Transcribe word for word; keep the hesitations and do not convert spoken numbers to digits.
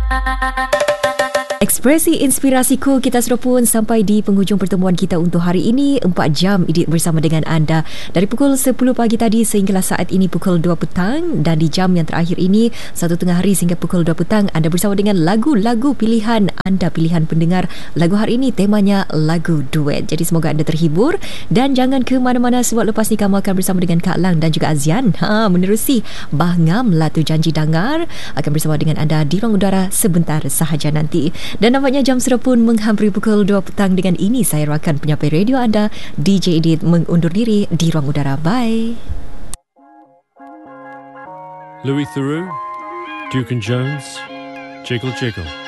Ekspresi inspirasiku, kita sudah pun sampai di penghujung pertemuan kita untuk hari ini. Empat jam Edit bersama dengan anda dari pukul sepuluh pagi tadi sehinggalah saat ini pukul dua petang, dan di jam yang terakhir ini satu tengah hari sehingga pukul dua petang anda bersama dengan lagu-lagu pilihan anda, pilihan pendengar. Lagu hari ini temanya lagu duet. Jadi semoga anda terhibur dan jangan ke mana-mana sebab lepas ni kamu akan bersama dengan Kak Lang dan juga Azian ha, menerusi Bahngam Latu Janji Dangar akan bersama dengan anda di ruang udara sebentar sahaja nanti. Dan nampaknya jam sudah pun menghampiri pukul dua petang. Dengan ini saya rakan penyampai radio anda D J Edit mengundur diri di ruang udara. Bye. Louis Theroux, Duke and Jones, Jiggle Jiggle.